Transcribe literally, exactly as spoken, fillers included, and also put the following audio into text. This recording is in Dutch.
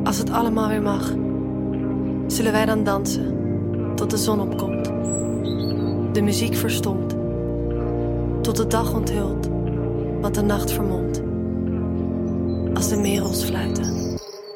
Als het allemaal weer mag, zullen wij dan dansen tot de zon opkomt. De muziek verstomt, tot de dag onthult wat de nacht vermomt. Als de merels fluiten.